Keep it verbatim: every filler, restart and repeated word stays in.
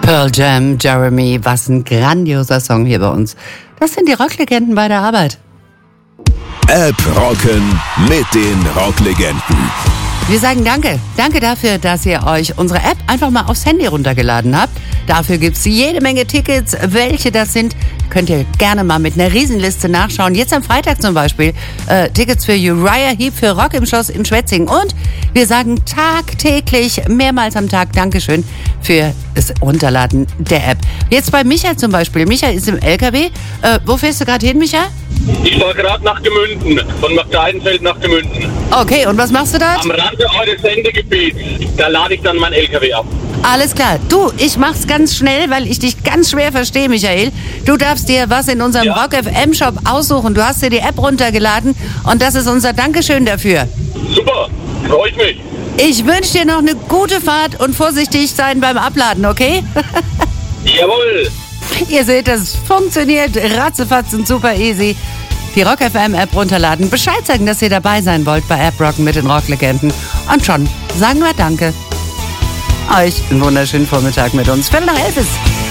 Pearl Jam, Jeremy, was ein grandioser Song hier bei uns. Das sind die Rocklegenden bei der Arbeit. App rocken mit den Rocklegenden. Wir sagen danke. Danke dafür, dass ihr euch unsere App einfach mal aufs Handy runtergeladen habt. Dafür gibt's jede Menge Tickets. Welche das sind, könnt ihr gerne mal mit einer Riesenliste nachschauen. Jetzt am Freitag zum Beispiel äh, Tickets für Uriah Heep für Rock im Schloss in Schwetzingen. Und wir sagen tagtäglich, mehrmals am Tag Dankeschön für das Runterladen der App. Jetzt bei Micha zum Beispiel. Micha ist im L K W. Äh, wo fährst du gerade hin, Micha? Ich fahre gerade nach Gemünden, von Magdeidenfeld nach Gemünden. Okay, und was machst du dort? Am Rande eures Sendegebiets. Da lade ich dann mein L K W ab. Alles klar. Du, ich mach's ganz schnell, weil ich dich ganz schwer verstehe, Michael. Du darfst dir was in unserem Ja. Rock F M Shop aussuchen. Du hast dir die App runtergeladen und das ist unser Dankeschön dafür. Super, freue ich mich. Ich wünsche dir noch eine gute Fahrt und vorsichtig sein beim Abladen, okay? Jawohl. Ihr seht, das funktioniert ratzefatz und super easy. Die Rock F M App runterladen, Bescheid sagen, dass ihr dabei sein wollt bei App Rocken mit den Rocklegenden. Und schon sagen wir Danke. Euch einen wunderschönen Vormittag mit uns. Viertel nach elf ist.